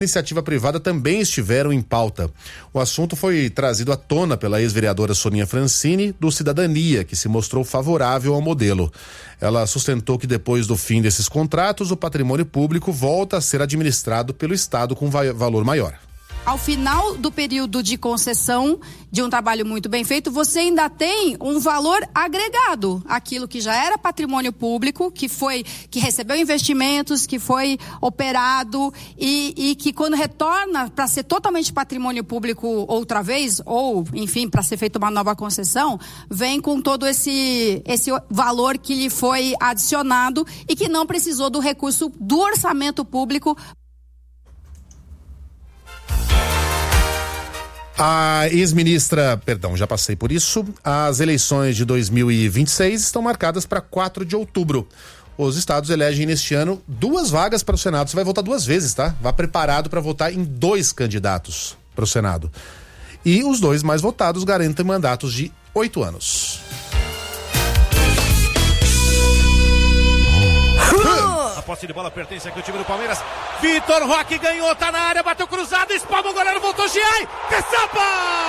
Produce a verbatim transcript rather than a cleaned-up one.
iniciativa privada também estiveram em pauta. O assunto foi trazido à tona pela ex-vereadora Soninha Francini, do Cidadania, que se mostrou favorável ao modelo. Ela sustentou que depois do fim desses contratos, o patrimônio público volta a ser administrado pelo Estado com va- valor maior. Ao final do período de concessão de um trabalho muito bem feito, você ainda tem um valor agregado, aquilo que já era patrimônio público, que foi, que recebeu investimentos, que foi operado e, e que quando retorna para ser totalmente patrimônio público outra vez, ou enfim, para ser feita uma nova concessão, vem com todo esse, esse valor que lhe foi adicionado e que não precisou do recurso do orçamento público. A ex-ministra, perdão, já passei por isso, as eleições de dois mil e vinte e seis estão marcadas para quatro de outubro. Os estados elegem neste ano duas vagas para o Senado. Você vai votar duas vezes, tá? Vá preparado para votar em dois candidatos para o Senado. E os dois mais votados garantem mandatos de oito anos. A posse de bola pertence aqui ao time do Palmeiras. Vitor Roque ganhou, tá na área, bateu cruzado, espalma o goleiro, voltou Giai, Caçapa!